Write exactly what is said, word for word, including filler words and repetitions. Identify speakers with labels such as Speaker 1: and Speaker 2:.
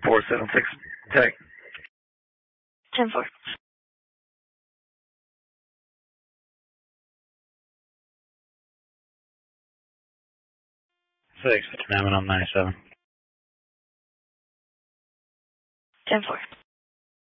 Speaker 1: four seven six, tag.
Speaker 2: ten four.
Speaker 3: Six, Namin on ninety-seven.
Speaker 2: ten four.